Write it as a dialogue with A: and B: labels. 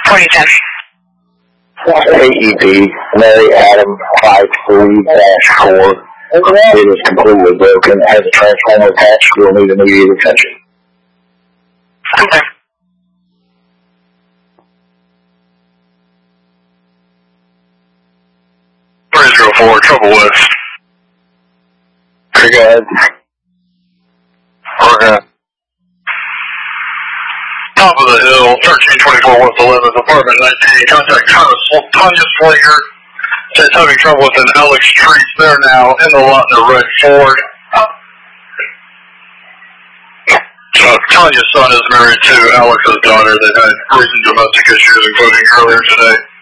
A: 2010.
B: AED, Mary Adam 53-4. It is completely broken. Has a transformer attached. Will need immediate attention.
A: Okay.
C: .4, trouble with.
B: Go ahead.
C: Okay. Top of the hill, 1324 West 11th, apartment 19. Contact Tanya Slager. Says having trouble with an Alex Treats. They're now in the lot in a red Ford. Tanya's son is married to Alex's daughter. They've had recent domestic issues, including earlier today.